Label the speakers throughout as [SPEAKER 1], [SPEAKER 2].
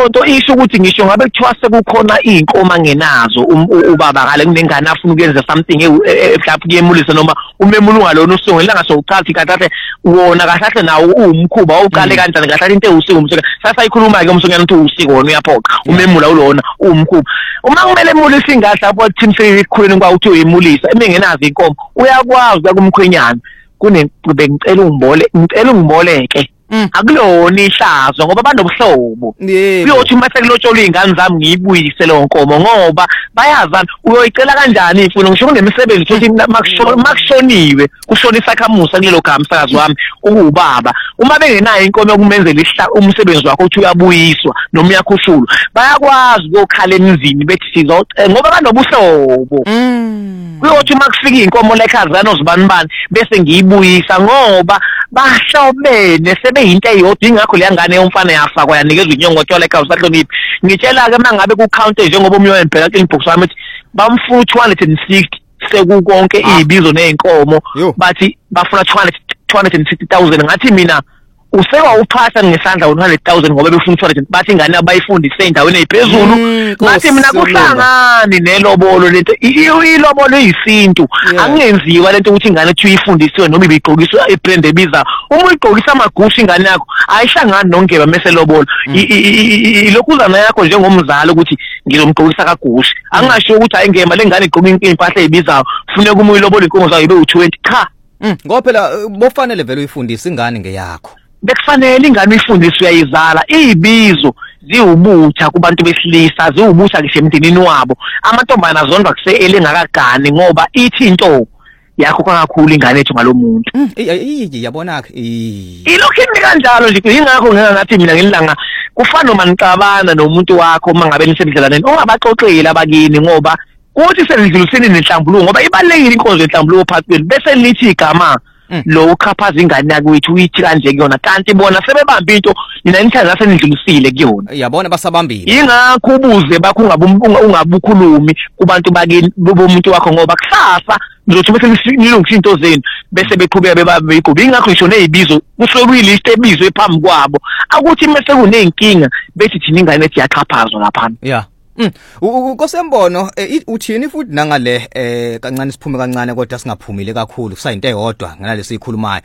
[SPEAKER 1] nto isho ukuthi ngisho ngabe kuthiwa sekukhona inkomo angenazo ubaba ngale kunengane afuna ukuyenza something mhlawumbe kuyemulisa noma umemulu ngalona usungu elanga sokuchathi kanti wona kahle nawo umkhuba awuqale kanjani kahle into ewusiko umsoko sasayikhuluma ke umsokanyana uthi usiko wona uyaphoqa umemula ulona umkhuba uma kumele emulisa ingane lapho team seyikhuleni kwa uthi uyimulisa emengenazo inkomo uyakwazi kumkhwenyana ngicela ungiboleke akulona ihlazo ngoba banobuhlobo uyothi uma sekulotsholwa izingane zami ngiyibuyise lo nkomo ngoba bayazana uyoyicela kanjani ifuna ngisho kunemisebenzi uthi makushoniwe kushona isakhamusa kulelo gama msakazi wami ubaba uma bengenayo inkomo yokumenzela umsebenzi wakho uthi uyabuyiswa noma uyakhushulwa bayakwazi ukukhala emizini bethi ngoba banobuhlobo uyothi makufika inkomo lekhazana ozibani bese ngiyibuyisa ngoba bahlobene sebeyinto eyodwa ingakho le ngane yomfana yafakwa yanikezwe inyongo tyola ekhaya usahloniphi ngitshela ke mangabe ku count njengoba umnyoyo empela clean box wami ethi bamfuna 260 sekukonke izibizo nezinkomo bathi bafuna 260,000 ngathi mina usewa uphasa ngesandla 100,000 ngoba befuna 200 bathi ingane abayifundise endaweni eziphezulu ngathi mina kuhlangani nelobolo lento ilobolo iyisintu angenziwa lento ukuthi ingane ethi uyifundisiwe noma ibigqokiswa ebrand ebiza uma uyigqokisa amagushi ingane yakho ayihlangani nongeba mase lobolo ilokhuzana yakho njengomzali ukuthi ngizomgqokisa kagushi angasho ukuthi ayingema lengane igqoka impahla ezibizayo kufuneka uma uyilobolo inkonzo zayo ibe u20 cha
[SPEAKER 2] ngoba phela bofanele vele uyifundise ingane ngeyakho
[SPEAKER 1] bekufanele ingane uyifundise uyayizala izibizo ziwubutha kubantu besilisa ziwubutha ngisho emndenini wabo amantombazana azondwa kusele ngakagani ngoba ithi into yakho kakhulu ingane ethu ngalomuntu
[SPEAKER 2] yabona ke
[SPEAKER 1] ilokhini kanjalo nje ingakho ngeke ngathi mina ngelanga kufana noma nicabana nomuntu wakho mangabe nisebenzisana ongabaxoxeli abakini ngoba uthi senidluliseni nenhlambuluko ngoba ibalekile inkonzo yenhlambuluko phakathi bese lithi igama lo ukhaphaza ingane yakwethu uyithi kanje kuyona kanti bona sebebamba into nina nithatha senidlulisile kuyona
[SPEAKER 2] yabona basabambile
[SPEAKER 1] ingakho ubuze bakho ungabukhulumi kubantu bakini bomuntu wakho ngoba kusasa nizothi bese nilungisa into zenu bese beqhubeka bebabeyigubi ingakho ngisho nezibizo kusuke kuyilist ebizwe ephambi kwabo akuthi mase kunenkinga bethi thina ingane ethi yaqhaphazwa lapha
[SPEAKER 2] Kosembono uthini futhi nangale kancane siphume kancane kodwa singaphumile kakhulu kusayinto eyodwa ngalesi ikhulumayo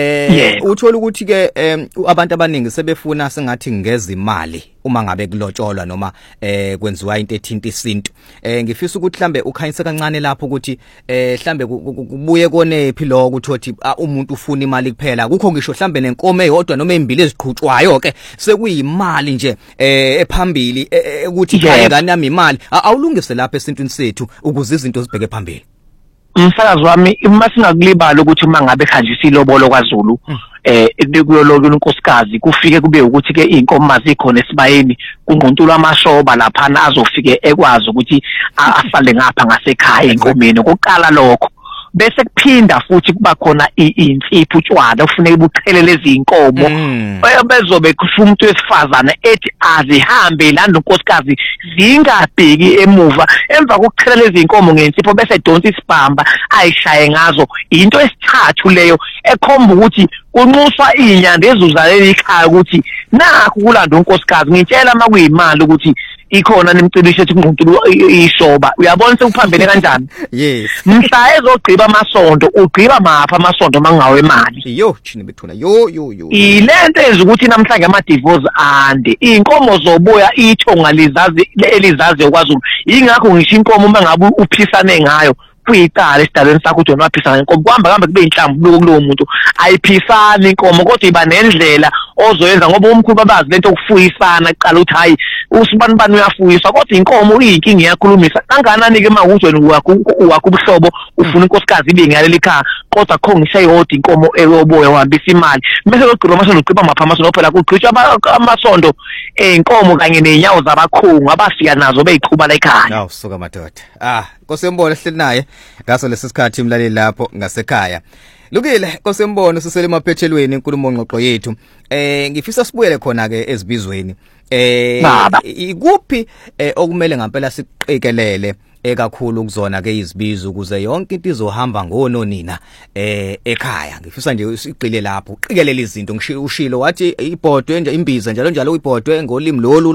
[SPEAKER 2] uthola ukuthi ke abantu abaningi sebefuna sengathi ngeza imali uma ngabe kulotsholwa noma kwenziwa into ethinta isintu ngifisa ukuthi mhlambe ukhanyise kancane lapho ukuthi mhlambe kubuye konephi lo ukuthi othi umuntu ufuna imali kuphela kukho ngisho mhlambe nenkomo eyodwa noma ezimbili eziqhutshwayo ke sekuyimali nje ephambili ukuthi ingane yami imali awulungise lapha esintwini sethu ukuze izinto zibheke phambili
[SPEAKER 1] umsakazi wami masingakulibala ukuthi mangabe khanjisa ilobolo kwaZulu ekuyololo unkosikazi kufike kube ukuthi ke inkomo mazikhona esibayeni kunquntulwa amashoba lapha azofike ekwazi ukuthi asale ngapha ngasekhaya enkomeni kokuqala lokho bese kuphinda futhi kuba khona insipho utshwala ufuneka buqhelele izinkomo bezobe kusho umuntu wesifazana ethi azihambe lana unkosikazi zingabheki emuva emva kokuqhelele izinkomo ngensipho bese donsa isibhamba ayishaye ngazo into esithathu leyo ekhomba ukuthi kunxuswa inyanda ezuzaleli ekhaya ukuthi nakho kulanda unkosikazi ngitshela makuyimali ukuthi ikhona nemcibisho ethi kunquntulu ishoba uyabona sekuphambene kanjani
[SPEAKER 2] yes
[SPEAKER 1] mhla ezogqiba amasonto ugqiba mapha amasonto mangawe imali
[SPEAKER 2] chini bethuna yo
[SPEAKER 1] ilento enza ukuthi namhlanje ama divorce ande inkomo zoboya ithonga elizazi okwaZulu ingakho ngisho inkomo mangabe uphisane ngayo kuyicala esidalweni sakho uthi waphisana inkomo kuhamba kube inhlambuluko kulowo muntu ayiphisani inkomo kodwa iba nendlela ozoyenza ngoba umkhulu babazi lento ukufuyisana aqala uthi hayi usibani uyafuyiswa kodwa inkomo iyinkinga iyakhulumisa kanganani ke mawuthi wena ubuhlobo ufuna inkosikazi ibe ngaleli ekhaya kodwa khongisa yodwa inkomo eyoboya uhambisa imali bese logqira amasondo uqiba mapha amasondo phela kuqhitshwa amasondo inkomo kanye nenyawo zabakhungu abafika nazo beyiqhuba la ekhaya
[SPEAKER 2] awu suka madoda Kosembono hleli naye ngaso lesisikhathi imlaleli lapho ngasekhaya Lukile Kosembono sisele emaphethelweni inkulumo ngxoxo yethu ngifisa sibuyele khona ke ezibizweni ikuphi okumele ngempela siqikelele ekakhulu kuzona ke izibizo ukuze yonke into izohamba ngononina ekhaya ngifisa nje usiqile lapho uqikelele izinto ngishilo wathi ibhodwe nje imbiza njalo uyibhodwe ngolimi lolu